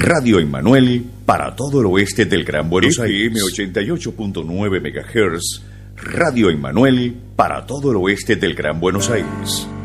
Radio Emmanuel para todo el oeste del Gran Buenos Aires. FM 88.9 MHz. Radio Emmanuel para todo el oeste del Gran Buenos Aires.